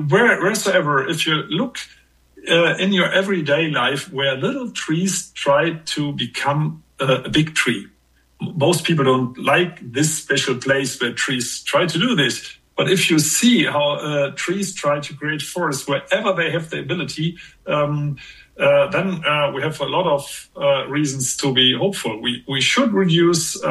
Wheresoever, if you look in your everyday life where little trees try to become a big tree. Most people don't like this special place where trees try to do this. But if you see how trees try to create forests wherever they have the ability, then we have a lot of reasons to be hopeful. We should reduce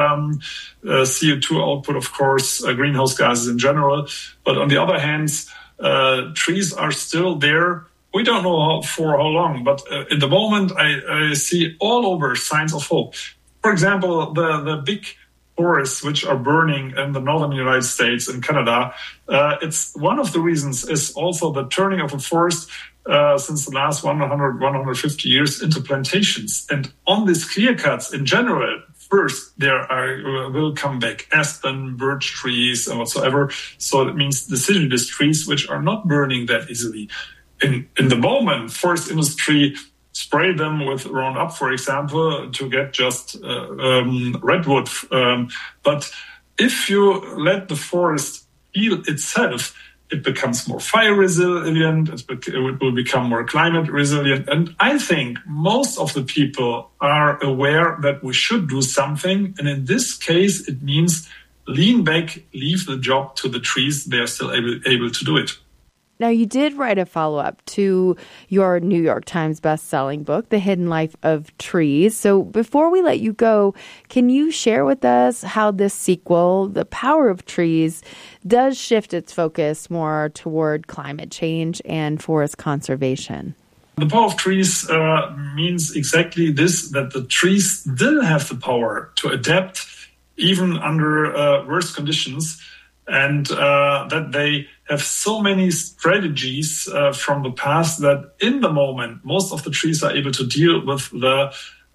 CO2 output, of course, greenhouse gases in general. But on the other hand, trees are still there. We don't know for how long, but in the moment, I see all over signs of hope. For example, the big forests which are burning in the northern United States and Canada, it's one of the reasons is also the turning of a forest since the last 150 years into plantations. And on these clear cuts in general, first will come back aspen, birch trees, and whatsoever. So it means deciduous trees which are not burning that easily. In the moment, forest industry spray them with Roundup, for example, to get just redwood. But if you let the forest heal itself, it becomes more fire resilient, it will become more climate resilient. And I think most of the people are aware that we should do something. And in this case, it means lean back, leave the job to the trees. They are still able to do it. Now, you did write a follow-up to your New York Times best-selling book, The Hidden Life of Trees. So before we let you go, can you share with us how this sequel, The Power of Trees, does shift its focus more toward climate change and forest conservation? The power of trees means exactly this, that the trees still have the power to adapt even under worse conditions, and that they have so many strategies from the past that in the moment, most of the trees are able to deal with the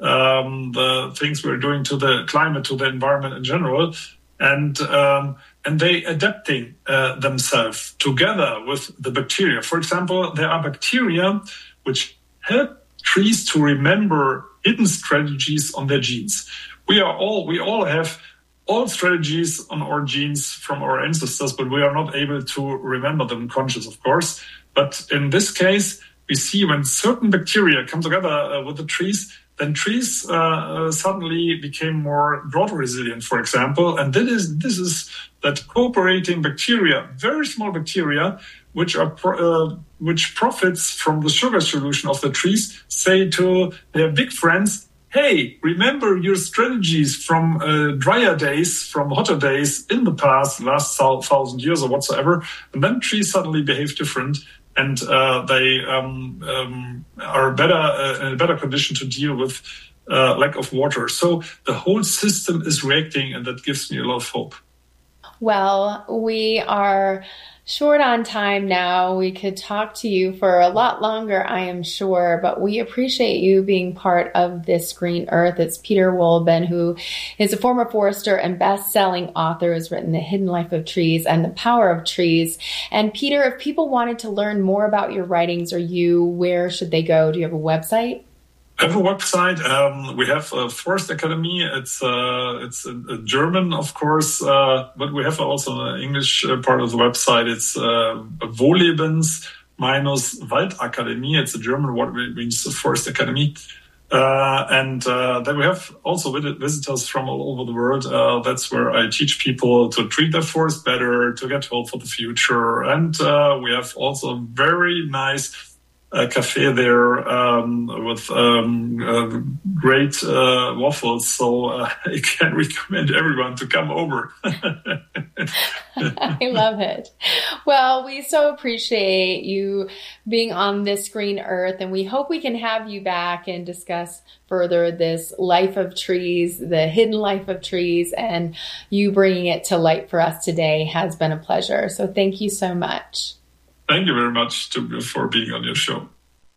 things we're doing to the climate, to the environment in general. And they adapting themselves together with the bacteria. For example, there are bacteria which help trees to remember hidden strategies on their genes. We all have all strategies on our genes from our ancestors, but we are not able to remember them conscious, of course. But in this case, we see when certain bacteria come together with the trees, then trees suddenly became more drought resilient, for example. And this is that cooperating bacteria, very small bacteria, which profits from the sugar solution of the trees, say to their big friends, hey, remember your strategies from drier days, from hotter days in the past, last 1,000 years or whatsoever. And then trees suddenly behave different, and they are in a better condition to deal with lack of water. So the whole system is reacting, and that gives me a lot of hope. Well, we are short on time now. We could talk to you for a lot longer, I am sure, but we appreciate you being part of this Green Earth. It's Peter Wohlleben, who is a former forester and best-selling author, who's written The Hidden Life of Trees and The Power of Trees. And Peter, if people wanted to learn more about your writings or you, where should they go? Do you have a website? I have a website. We have a Forest Academy. It's a German, of course, but we have also an English part of the website. It's Wohllebens Waldakademie. It's a German word, which means Forest Academy. And then we have also visitors from all over the world. That's where I teach people to treat their forest better, to get hope for the future. And we have also very nice cafe there with great waffles, so I can recommend everyone to come over. I love it. Well, we so appreciate you being on this Green Earth, and we hope we can have you back and discuss further this life of trees, the hidden life of trees, and you bringing it to light for us today has been a pleasure. So thank you so much. Thank you very much for being on your show.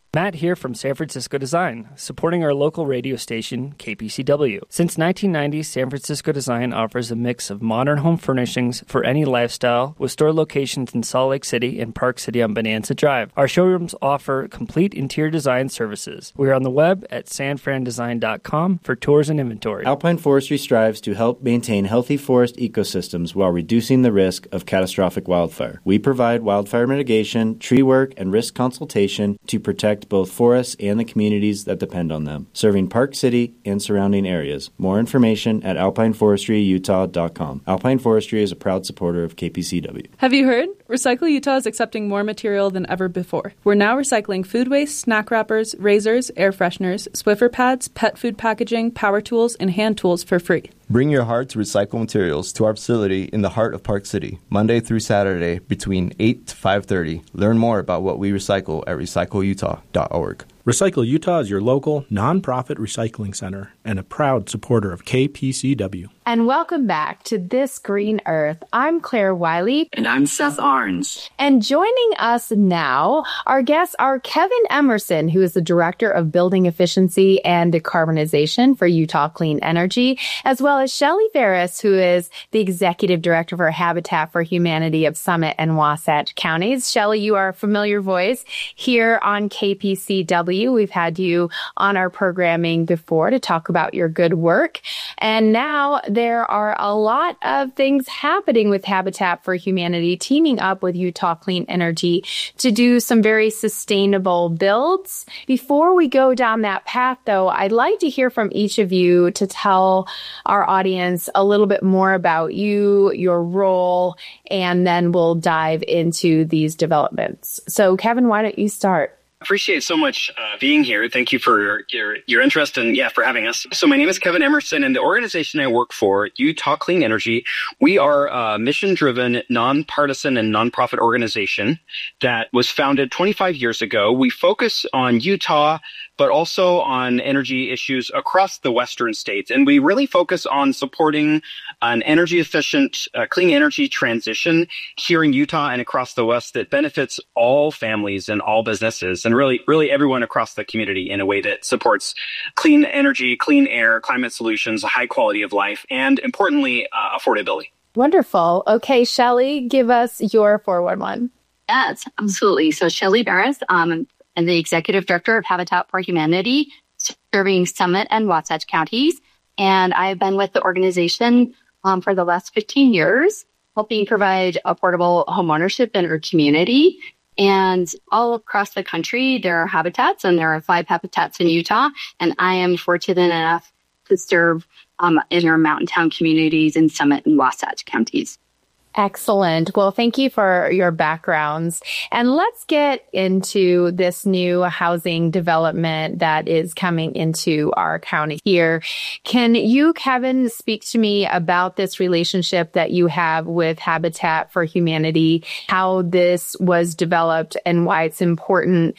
Matt here from San Francisco Design, supporting our local radio station, KPCW. Since 1990, San Francisco Design offers a mix of modern home furnishings for any lifestyle, with store locations in Salt Lake City and Park City on Bonanza Drive. Our showrooms offer complete interior design services. We are on the web at sanfrandesign.com for tours and inventory. Alpine Forestry strives to help maintain healthy forest ecosystems while reducing the risk of catastrophic wildfire. We provide wildfire mitigation, tree work, and risk consultation to protect both forests and the communities that depend on them, serving Park City and surrounding areas. More information at alpineforestryutah.com. Alpine Forestry is a proud supporter of KPCW. Have you heard? Recycle Utah is accepting more material than ever before. We're now recycling food waste, snack wrappers, razors, air fresheners, Swiffer pads, pet food packaging, power tools, and hand tools for free. Bring your heart to recycle materials to our facility in the heart of Park City, Monday through Saturday between 8 to 5:30. Learn more about what we recycle at recycleutah.org. Recycle Utah is your local, nonprofit recycling center and a proud supporter of KPCW. And welcome back to This Green Earth. I'm Claire Wiley. And I'm Seth Arns. And joining us now, our guests are Kevin Emerson, who is the Director of Building Efficiency and Decarbonization for Utah Clean Energy, as well as Shelley Ferris, who is the Executive Director for Habitat for Humanity of Summit and Wasatch Counties. Shelley, you are a familiar voice here on KPCW. We've had you on our programming before to talk about your good work. And now there are a lot of things happening with Habitat for Humanity, teaming up with Utah Clean Energy to do some very sustainable builds. Before we go down that path, though, I'd like to hear from each of you to tell our audience a little bit more about you, your role, and then we'll dive into these developments. So, Kevin, why don't you start? Appreciate so much being here. Thank you for your interest and for having us. So my name is Kevin Emerson, and the organization I work for, Utah Clean Energy, we are a mission-driven, nonpartisan, and nonprofit organization that was founded 25 years ago. We focus on Utah, but also on energy issues across the western states. And we really focus on supporting an energy-efficient, clean energy transition here in Utah and across the West that benefits all families and all businesses, and really everyone across the community in a way that supports clean energy, clean air, climate solutions, a high quality of life, and importantly, affordability. Wonderful. Okay, Shelley, give us your 411. Yes, absolutely. So Shelley Ferris, I'm the Executive Director of Habitat for Humanity, serving Summit and Wasatch counties. And I've been with the organization for the last 15 years, helping provide affordable homeownership in our community. And all across the country, there are habitats, and there are 5 habitats in Utah. And I am fortunate enough to serve in our mountain town communities in Summit and Wasatch counties. Excellent. Well, thank you for your backgrounds. And let's get into this new housing development that is coming into our county here. Can you, Kevin, speak to me about this relationship that you have with Habitat for Humanity, how this was developed, and why it's important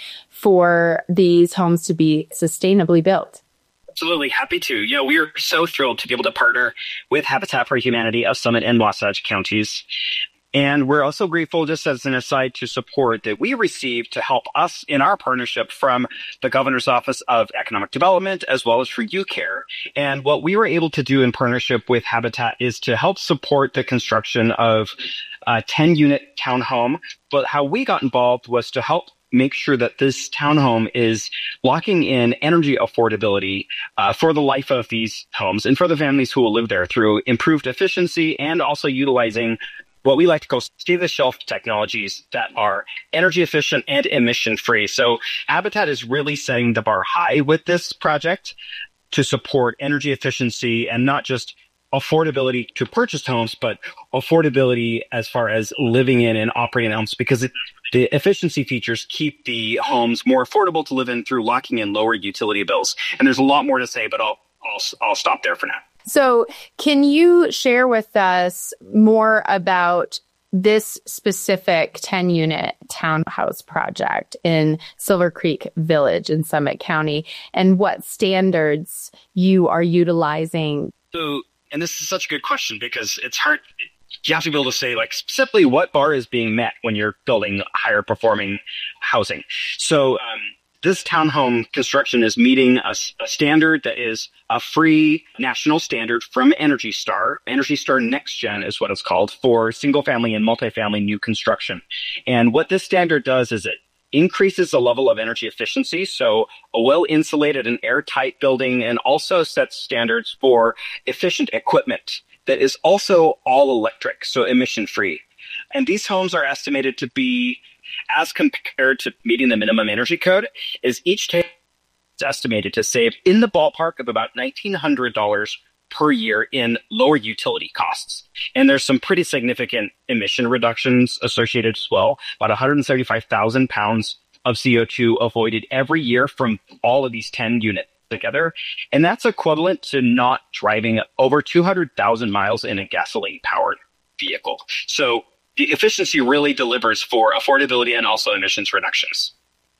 for these homes to be sustainably built? Absolutely. Happy to. Yeah, we are so thrilled to be able to partner with Habitat for Humanity of Summit and Wasatch counties. And we're also grateful, just as an aside, to support that we received to help us in our partnership from the Governor's Office of Economic Development, as well as for UCare. And what we were able to do in partnership with Habitat is to help support the construction of a 10-unit townhome. But how we got involved was to help make sure that this townhome is locking in energy affordability for the life of these homes and for the families who will live there through improved efficiency and also utilizing what we like to call state-of-the-shelf technologies that are energy efficient and emission free. So Habitat is really setting the bar high with this project to support energy efficiency and not just affordability to purchase homes, but affordability as far as living in and operating homes, because the efficiency features keep the homes more affordable to live in through locking in lower utility bills. And there's a lot more to say, but I'll stop there for now. So can you share with us more about this specific 10-unit townhouse project in Silver Creek Village in Summit County and what standards you are utilizing? So, and this is such a good question because it's hard. You have to be able to say like specifically what bar is being met when you're building higher performing housing. So this townhome construction is meeting a standard that is a free national standard from Energy Star. Energy Star Next Gen is what it's called for single family and multifamily new construction. And what this standard does is it increases the level of energy efficiency, so a well-insulated and airtight building, and also sets standards for efficient equipment that is also all electric, so emission-free. And these homes are estimated to be, as compared to meeting the minimum energy code, is each is estimated to save in the ballpark of about $1,900 per year in lower utility costs. And there's some pretty significant emission reductions associated as well, about 175,000 pounds of CO2 avoided every year from all of these 10 units together. And that's equivalent to not driving over 200,000 miles in a gasoline-powered vehicle. So the efficiency really delivers for affordability and also emissions reductions.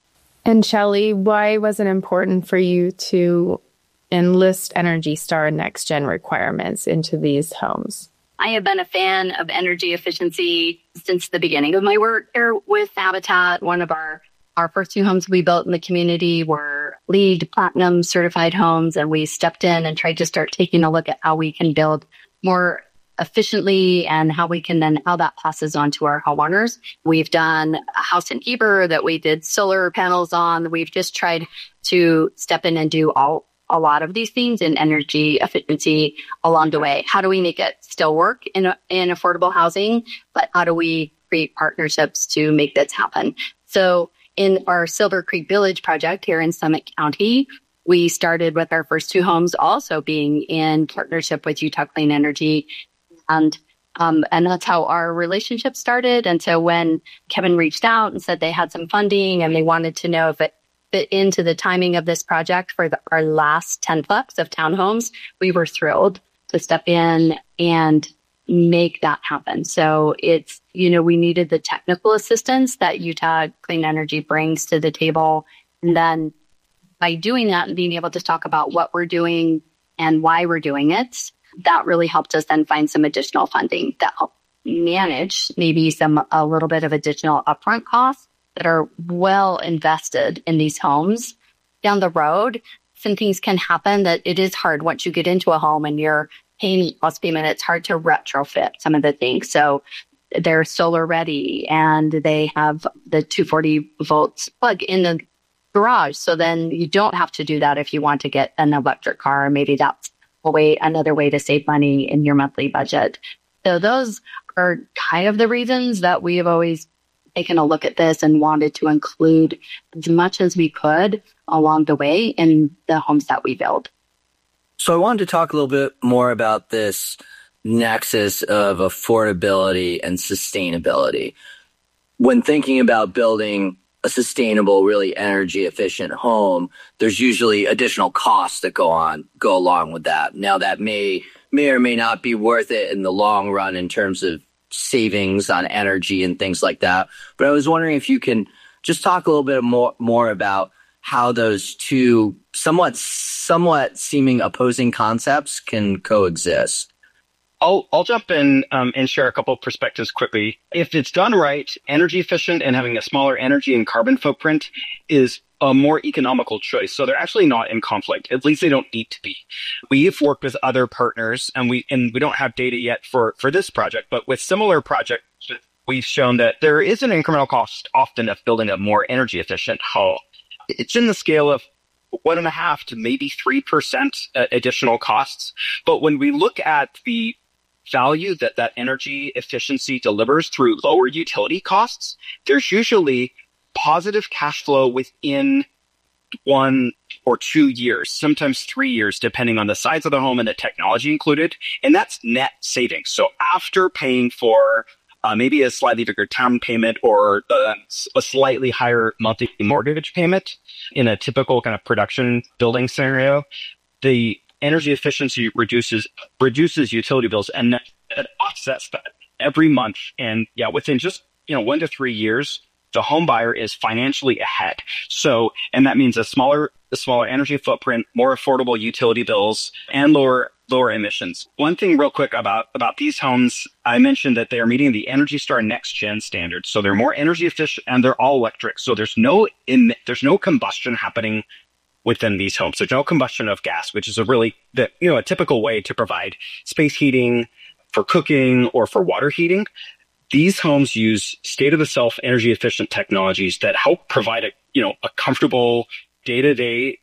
And Shelley, why was it important for you to enlist Energy Star Next Gen requirements into these homes? I have been a fan of energy efficiency since the beginning of my work here with Habitat. One of our first 2 homes we built in the community were LEED Platinum certified homes, and we stepped in and tried to start taking a look at how we can build more efficiently and how that passes on to our homeowners. We've done a house in Heber that we did solar panels on. We've just tried to step in and do a lot of these things in energy efficiency along the way. How do we make it still work in affordable housing, but how do we create partnerships to make this happen? So in our Silver Creek Village project here in Summit County, we started with our first 2 homes also being in partnership with Utah Clean Energy. And that's how our relationship started. And so when Kevin reached out and said they had some funding and they wanted to know if it fit into the timing of this project for our last 10-plex of townhomes, we were thrilled to step in and make that happen. So it's, we needed the technical assistance that Utah Clean Energy brings to the table. And then by doing that and being able to talk about what we're doing and why we're doing it, that really helped us then find some additional funding that helped manage maybe a little bit of additional upfront costs that are well invested in these homes. Down the road, some things can happen that it is hard once you get into a home and you're paying house payment. It's hard to retrofit some of the things. So they're solar ready and they have the 240 volts plug in the garage. So then you don't have to do that if you want to get an electric car. Maybe that's another way to save money in your monthly budget. So those are kind of the reasons that we have always taken a look at this and wanted to include as much as we could along the way in the homes that we build. So I wanted to talk a little bit more about this nexus of affordability and sustainability. When thinking about building a sustainable, really energy efficient home, there's usually additional costs that go along with that. Now that may or may not be worth it in the long run in terms of savings on energy and things like that. But I was wondering if you can just talk a little bit more about how those two somewhat seeming opposing concepts can coexist. I'll jump in and share a couple of perspectives quickly. If it's done right, energy efficient and having a smaller energy and carbon footprint is a more economical choice. So they're actually not in conflict. At least they don't need to be. We've worked with other partners and we don't have data yet for this project, but with similar projects, we've shown that there is an incremental cost often of building a more energy efficient home. It's in the scale of 1.5% to maybe 3% additional costs. But when we look at the value that energy efficiency delivers through lower utility costs, there's usually positive cash flow within 1 or 2 years, sometimes 3 years, depending on the size of the home and the technology included. And that's net savings. So after paying for maybe a slightly bigger down payment or a slightly higher monthly mortgage payment in a typical kind of production building scenario, the energy efficiency reduces utility bills, and that offsets that every month. And within just 1 to 3 years, the home buyer is financially ahead. So, and that means a smaller energy footprint, more affordable utility bills, and lower lower emissions. One thing real quick about these homes, I mentioned that they are meeting the Energy Star Next Gen standards. So they're more energy efficient and they're all electric. So there's no combustion happening within these homes. There's no combustion of gas, which is a typical way to provide space heating for cooking or for water heating. These homes use state-of-the-self energy efficient technologies that help provide a comfortable day-to-day,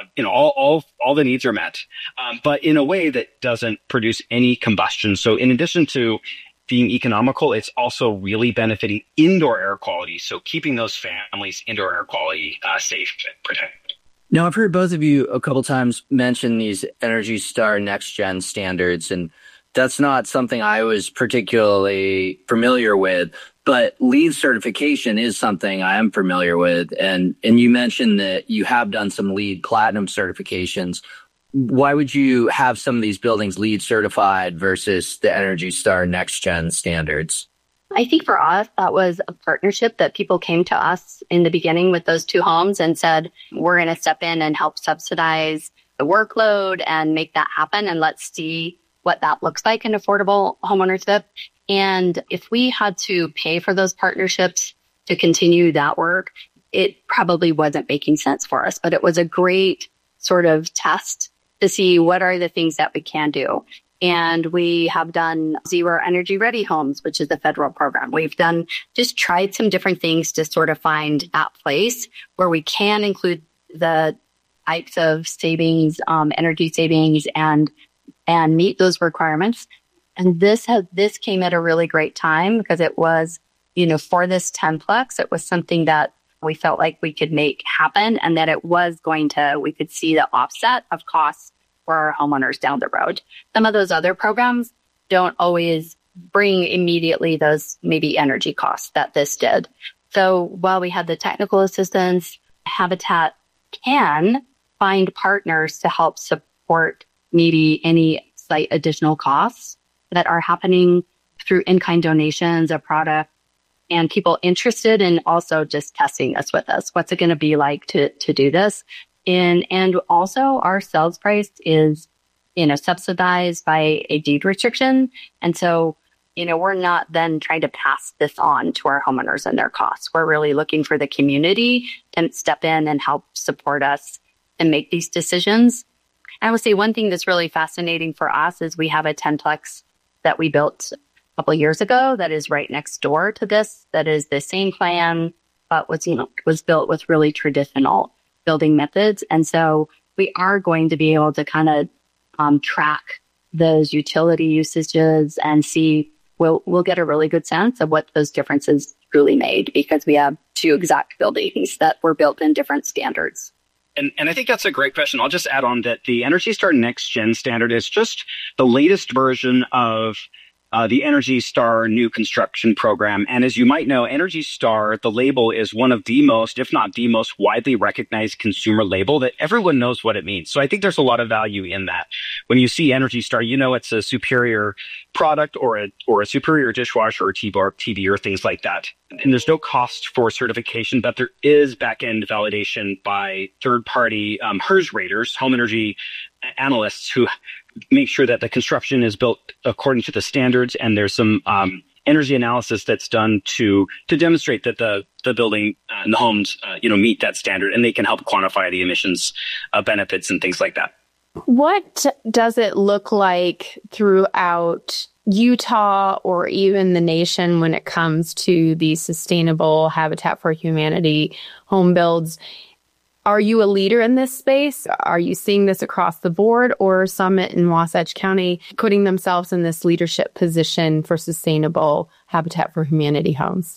all the needs are met, but in a way that doesn't produce any combustion. So in addition to being economical, it's also really benefiting indoor air quality. So keeping those families' indoor air quality safe and protected. Now, I've heard both of you a couple times mention these Energy Star Next Gen standards, and that's not something I was particularly familiar with, but LEED certification is something I am familiar with. And you mentioned that you have done some LEED Platinum certifications. Why would you have some of these buildings LEED certified versus the Energy Star Next Gen standards? I think for us, that was a partnership that people came to us in the beginning with those two homes and said, we're going to step in and help subsidize the workload and make that happen. And let's see what that looks like in affordable homeownership. And if we had to pay for those partnerships to continue that work, it probably wasn't making sense for us. But it was a great sort of test to see what are the things that we can do. And we have done Zero Energy Ready Homes, which is a federal program. We've just tried some different things to sort of find that place where we can include the types of savings, energy savings, and meet those requirements. And this came at a really great time because it was, for this 10-plex, it was something that we felt like we could make happen and that we could see the offset of costs for our homeowners down the road. Some of those other programs don't always bring immediately those maybe energy costs that this did. So while we had the technical assistance, Habitat can find partners to help support any slight additional costs that are happening through in-kind donations of product and people interested in also just testing this with us. What's it going to be like to do this? And also our sales price is, subsidized by a deed restriction. And so, we're not then trying to pass this on to our homeowners and their costs. We're really looking for the community to step in and help support us and make these decisions. I would say one thing that's really fascinating for us is we have a 10-plex that we built a couple of years ago that is right next door to this. That is the same plan, but was built with really traditional building methods. And so we are going to be able to kind of track those utility usages and see, we'll get a really good sense of what those differences truly made because we have two exact buildings that were built in different standards. And I think that's a great question. I'll just add on that the Energy Star Next Gen standard is just the latest version of the Energy Star new construction program. And as you might know, Energy Star, the label is one of the most, if not the most widely recognized consumer label that everyone knows what it means. So I think there's a lot of value in that. When you see Energy Star, it's a superior product or a superior dishwasher or TV or things like that. And there's no cost for certification, but there is back-end validation by third-party HERS raters, home energy analysts who make sure that the construction is built according to the standards. And there's some energy analysis that's done to demonstrate that the building and the homes, meet that standard, and they can help quantify the emissions benefits and things like that. What does it look like throughout Utah or even the nation when it comes to the sustainable Habitat for Humanity home builds? Are you a leader in this space? Are you seeing this across the board, or Summit and Wasatch County putting themselves in this leadership position for sustainable Habitat for Humanity homes?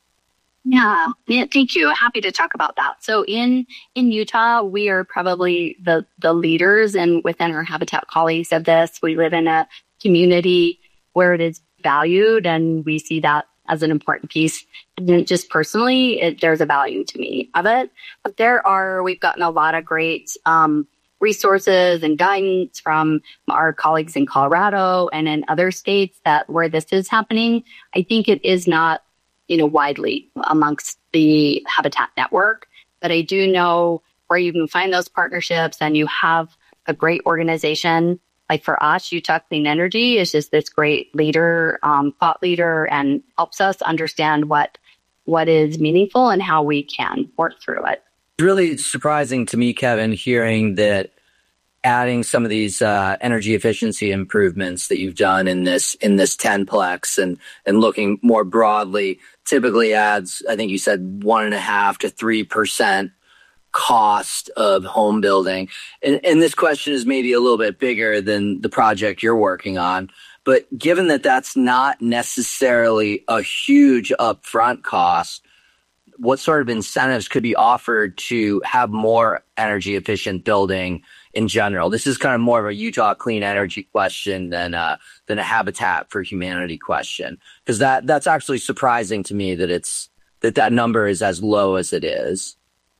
Yeah, thank you. Happy to talk about that. So in Utah, we are probably the leaders and within our Habitat colleagues of this. We live in a community where it is valued, and we see that as an important piece. And just personally, there's a value to me of it. But we've gotten a lot of great resources and guidance from our colleagues in Colorado and in other states where this is happening. I think it is not, widely amongst the Habitat network, but I do know where you can find those partnerships, and you have a great organization like for us, Utah Clean Energy is just this great leader, thought leader, and helps us understand what is meaningful and how we can work through it. It's really surprising to me, Kevin, hearing that adding some of these energy efficiency improvements that you've done in this 10-plex and looking more broadly typically adds, I think you said 1.5% to 3% cost of home building. And this question is maybe a little bit bigger than the project you're working on. But given that that's not necessarily a huge upfront cost, what sort of incentives could be offered to have more energy efficient building in general? This is kind of more of a Utah Clean Energy question than a Habitat for Humanity question, because that's actually surprising to me that number is as low as it is.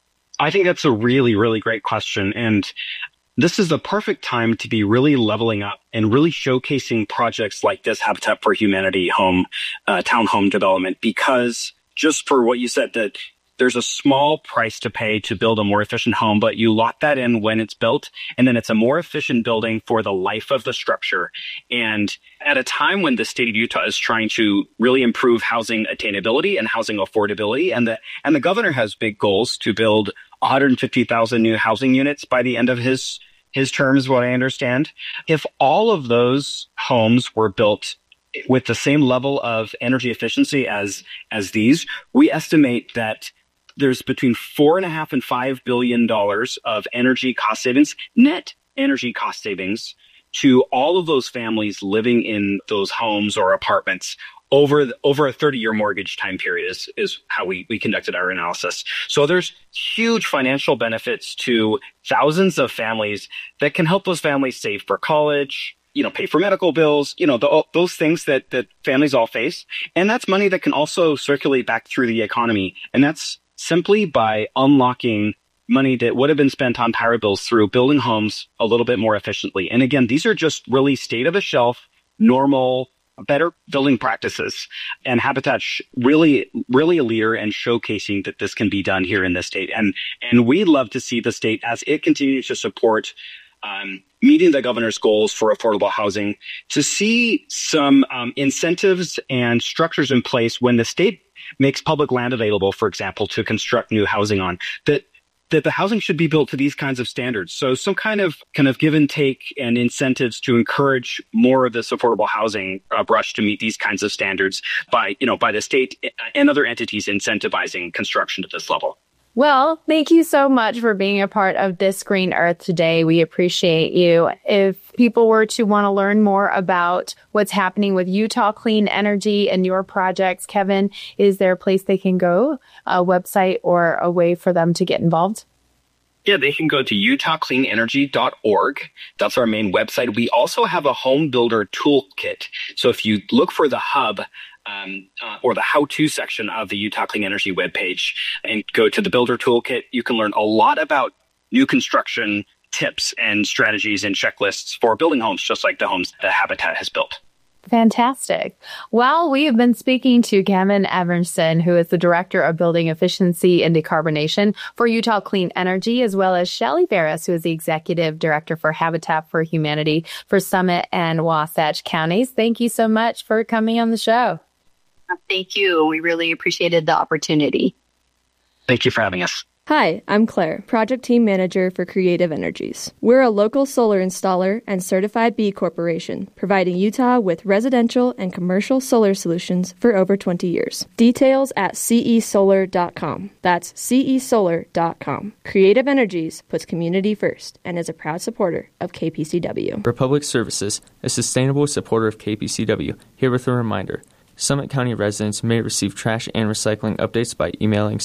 I think that's a really, really great question. And this is the perfect time to be really leveling up and really showcasing projects like this Habitat for Humanity townhome development, because just for what you said, that there's a small price to pay to build a more efficient home, but you lock that in when it's built, and then it's a more efficient building for the life of the structure. And at a time when the state of Utah is trying to really improve housing attainability and housing affordability, and the governor has big goals to build 150,000 new housing units by the end of his term, is what I understand. If all of those homes were built with the same level of energy efficiency as these, we estimate that there's between $4.5 and $5 billion of energy cost savings, net energy cost savings, to all of those families living in those homes or apartments over a 30-year mortgage time period is how we conducted our analysis. So there's huge financial benefits to thousands of families that can help those families save for college, pay for medical bills, those things that families all face. And that's money that can also circulate back through the economy. And that's simply by unlocking money that would have been spent on power bills through building homes a little bit more efficiently. And again, these are just really state-of-the-shelf, normal, better building practices. And Habitat's really, really a leader in showcasing that this can be done here in this state. And we'd love to see the state, as it continues to support meeting the governor's goals for affordable housing, to see some incentives and structures in place when the state makes public land available, for example, to construct new housing on, that the housing should be built to these kinds of standards. So some kind of give and take and incentives to encourage more of this affordable housing rush to meet these kinds of standards by the state and other entities incentivizing construction to this level. Well, thank you so much for being a part of This Green Earth today. We appreciate you. If people were to want to learn more about what's happening with Utah Clean Energy and your projects, Kevin, is there a place they can go, a website or a way for them to get involved? Yeah, they can go to utahcleanenergy.org. That's our main website. We also have a home builder toolkit. So if you look for the hub, or the how-to section of the Utah Clean Energy webpage and go to the Builder Toolkit, you can learn a lot about new construction tips and strategies and checklists for building homes, just like the homes that Habitat has built. Fantastic. Well, we have been speaking to Kevin Everson, who is the Director of Building Efficiency and Decarbonation for Utah Clean Energy, as well as Shelley Barris, who is the Executive Director for Habitat for Humanity for Summit and Wasatch Counties. Thank you so much for coming on the show. Thank you. We really appreciated the opportunity. Thank you for having us. Hi, I'm Claire, Project Team Manager for Creative Energies. We're a local solar installer and certified B Corporation, providing Utah with residential and commercial solar solutions for over 20 years. Details at cesolar.com. That's cesolar.com. Creative Energies puts community first and is a proud supporter of KPCW. For Public Services, a sustainable supporter of KPCW, here with a reminder. Summit County residents may receive trash and recycling updates by emailing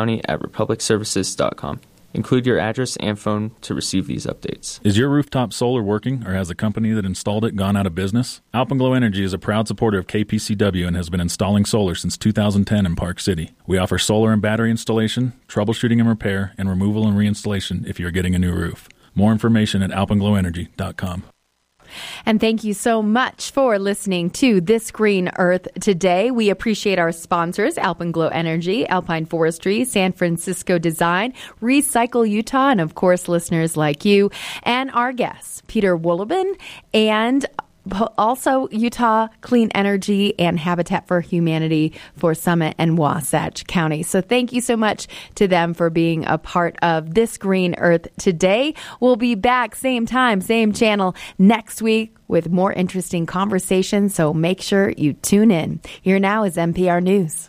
summitcounty@republicservices.com. Include your address and phone to receive these updates. Is your rooftop solar working, or has the company that installed it gone out of business? Alpenglow Energy is a proud supporter of KPCW and has been installing solar since 2010 in Park City. We offer solar and battery installation, troubleshooting and repair, and removal and reinstallation if you're getting a new roof. More information at alpenglowenergy.com. And thank you so much for listening to This Green Earth today. We appreciate our sponsors, Alpenglow Energy, Alpine Forestry, San Francisco Design, Recycle Utah, and of course, listeners like you, and our guests, Peter Wohlleben and also Utah Clean Energy and Habitat for Humanity for Summit and Wasatch County. So thank you so much to them for being a part of This Green Earth today. We'll be back same time, same channel next week with more interesting conversations. So make sure you tune in. Here now is NPR News.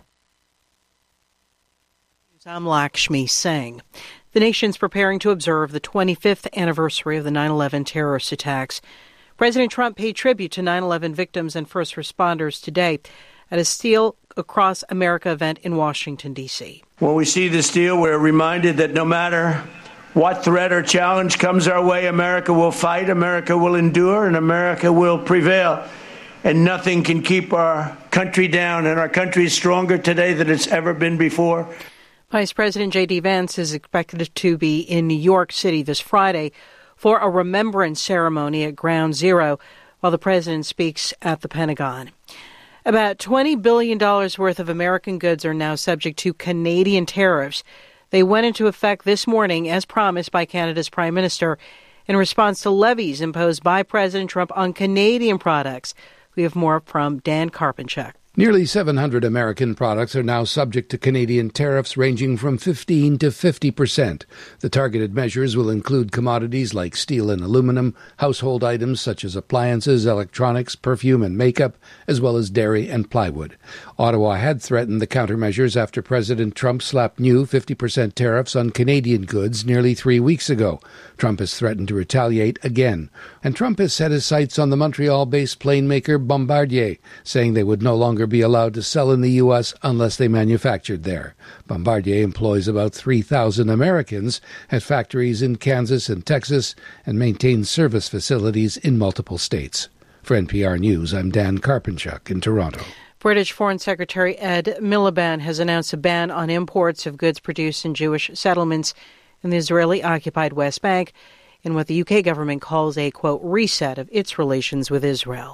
I'm Lakshmi Singh. The nation's preparing to observe the 25th anniversary of the 9/11 terrorist attacks. President Trump paid tribute to 9/11 victims and first responders today at a Steel Across America event in Washington, D.C. When we see this deal, we're reminded that no matter what threat or challenge comes our way, America will fight, America will endure, and America will prevail. And nothing can keep our country down, and our country is stronger today than it's ever been before. Vice President J.D. Vance is expected to be in New York City this Friday for a remembrance ceremony at Ground Zero while the president speaks at the Pentagon. About $20 billion worth of American goods are now subject to Canadian tariffs. They went into effect this morning, as promised by Canada's Prime Minister, in response to levies imposed by President Trump on Canadian products. We have more from Dan Karpenchuk. Nearly 700 American products are now subject to Canadian tariffs ranging from 15 to 50%. The targeted measures will include commodities like steel and aluminum, household items such as appliances, electronics, perfume and makeup, as well as dairy and plywood. Ottawa had threatened the countermeasures after President Trump slapped new 50% tariffs on Canadian goods nearly 3 weeks ago. Trump has threatened to retaliate again. And Trump has set his sights on the Montreal-based plane maker Bombardier, saying they would no longer be allowed to sell in the U.S. unless they manufactured there. Bombardier employs about 3,000 Americans at factories in Kansas and Texas and maintains service facilities in multiple states. For NPR News, I'm Dan Karpenchuk in Toronto. British Foreign Secretary Ed Miliband has announced a ban on imports of goods produced in Jewish settlements in the Israeli-occupied West Bank in what the UK government calls a, quote, reset of its relations with Israel.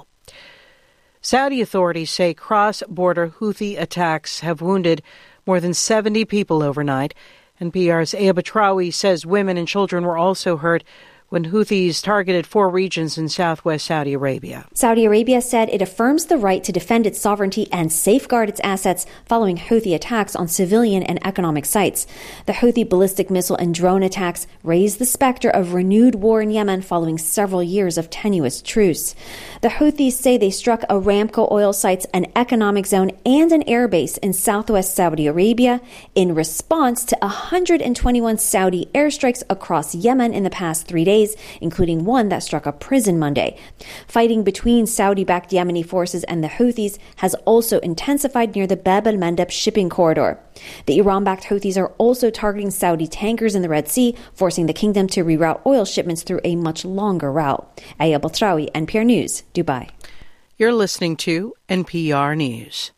Saudi authorities say cross-border Houthi attacks have wounded more than 70 people overnight. NPR's Aya Batrawi says women and children were also hurt when Houthis targeted 4 regions in southwest Saudi Arabia. Saudi Arabia said it affirms the right to defend its sovereignty and safeguard its assets following Houthi attacks on civilian and economic sites. The Houthi ballistic missile and drone attacks raised the specter of renewed war in Yemen following several years of tenuous truce. The Houthis say they struck Aramco oil sites, an economic zone, and an airbase in southwest Saudi Arabia in response to 121 Saudi airstrikes across Yemen in the past 3 days, including one that struck a prison Monday. Fighting between Saudi-backed Yemeni forces and the Houthis has also intensified near the Bab el-Mandeb shipping corridor. The Iran-backed Houthis are also targeting Saudi tankers in the Red Sea, forcing the kingdom to reroute oil shipments through a much longer route. Aya Batrawi, NPR News, Dubai. You're listening to NPR News.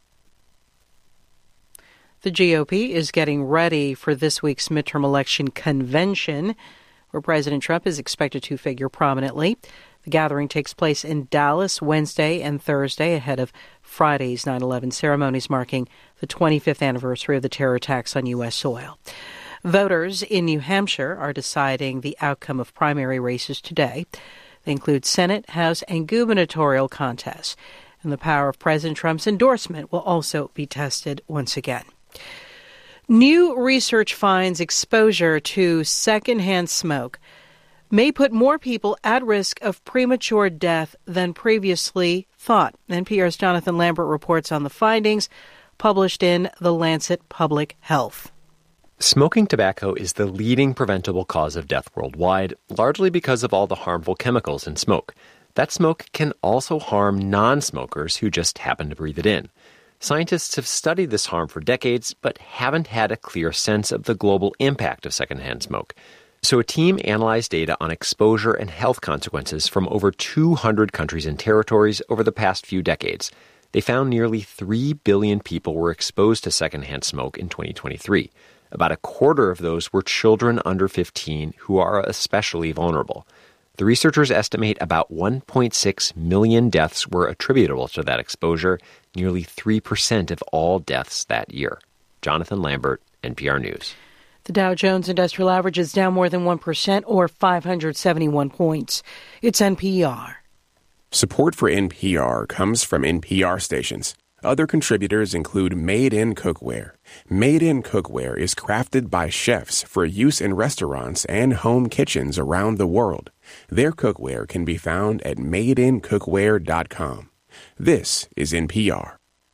The GOP is getting ready for this week's midterm election convention, where President Trump is expected to figure prominently. The gathering takes place in Dallas Wednesday and Thursday ahead of Friday's 9/11 ceremonies marking the 25th anniversary of the terror attacks on U.S. soil. Voters in New Hampshire are deciding the outcome of primary races today. They include Senate, House, and gubernatorial contests. And the power of President Trump's endorsement will also be tested once again. New research finds exposure to secondhand smoke may put more people at risk of premature death than previously thought. NPR's Jonathan Lambert reports on the findings published in The Lancet Public Health. Smoking tobacco is the leading preventable cause of death worldwide, largely because of all the harmful chemicals in smoke. That smoke can also harm non-smokers who just happen to breathe it in. Scientists have studied this harm for decades, but haven't had a clear sense of the global impact of secondhand smoke. So a team analyzed data on exposure and health consequences from over 200 countries and territories over the past few decades. They found nearly 3 billion people were exposed to secondhand smoke in 2023. About a quarter of those were children under 15 who are especially vulnerable. The researchers estimate about 1.6 million deaths were attributable to that exposure, nearly 3% of all deaths that year. Jonathan Lambert, NPR News. The Dow Jones Industrial Average is down more than 1% or 571 points. It's NPR. Support for NPR comes from NPR stations. Other contributors include Made in Cookware. Made in Cookware is crafted by chefs for use in restaurants and home kitchens around the world. Their cookware can be found at madeincookware.com. This is NPR.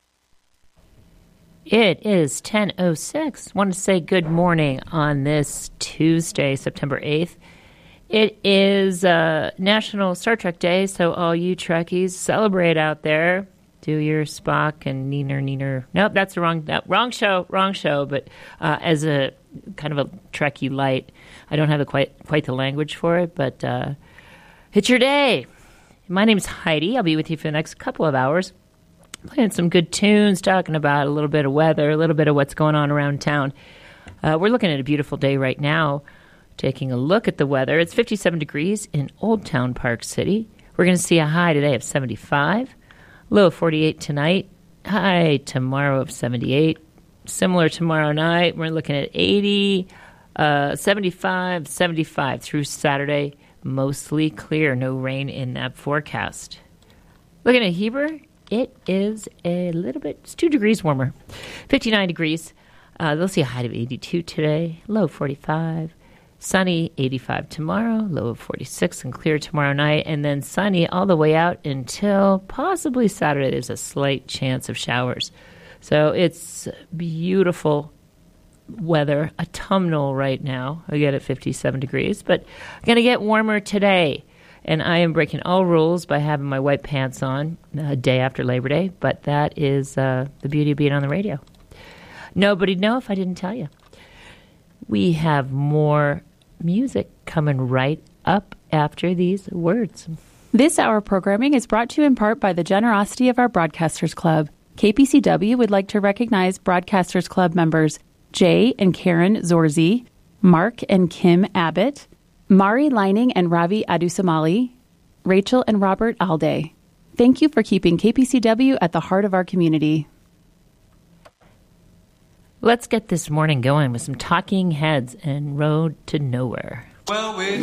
It is 10:06. Want to say good morning on this Tuesday, September 8th. It is National Star Trek Day, so all you Trekkies celebrate out there. Do your Spock and Neener. Nope, that's the wrong show. But as a kind of a Trekkie light, I don't have quite the language for it, but it's your day. My name's Heidi. I'll be with you for the next couple of hours, playing some good tunes, talking about a little bit of weather, a little bit of what's going on around town. We're looking at a beautiful day right now, taking a look at the weather. It's 57 degrees in Old Town Park City. We're going to see a high today of 75. Low of 48 tonight, high tomorrow of 78. Similar tomorrow night, we're looking at 80, 75 through Saturday. Mostly clear, no rain in that forecast. Looking at Heber, it is it's 2 degrees warmer. 59 degrees. They'll see a high of 82 today, low of 45. Sunny, 85 tomorrow, low of 46, and clear tomorrow night, and then sunny all the way out until possibly Saturday. There's a slight chance of showers. So it's beautiful weather, autumnal right now. Again at 57 degrees, but going to get warmer today. And I am breaking all rules by having my white pants on a day after Labor Day, but that is the beauty of being on the radio. Nobody'd know if I didn't tell you. We have more music coming right up after these words. This hour programming is brought to you in part by the generosity of our Broadcasters Club. KPCW would like to recognize Broadcasters Club members Jay and Karen Zorzi, Mark and Kim Abbott, Mari Lining and Ravi Adusamali, Rachel and Robert Alday. Thank you for keeping KPCW at the heart of our community. Let's get this morning going with some Talking Heads and Road to Nowhere. Well, we